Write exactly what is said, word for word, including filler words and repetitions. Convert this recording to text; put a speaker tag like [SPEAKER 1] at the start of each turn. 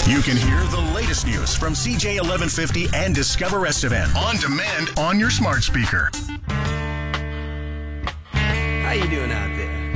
[SPEAKER 1] You can hear the latest news from C J eleven fifty and Discover Estevan on demand on your smart speaker.
[SPEAKER 2] How you doing out there?